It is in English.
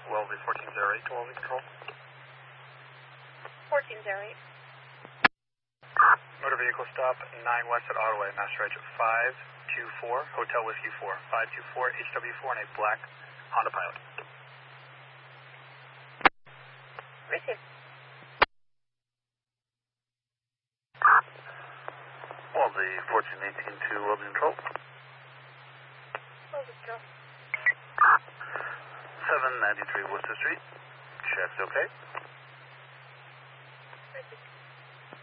Wellesley 1408 to Wellesley Control. 1408. Motor vehicle stop 9 west at Ottaway, Mass Reg 524, Hotel Whiskey 4, 524 HW4 in a black Honda Pilot. Receive. Wellesley 1418 to Wellesley Control. Wellesley Control. 793 Worcester Street. Checked okay. Receive.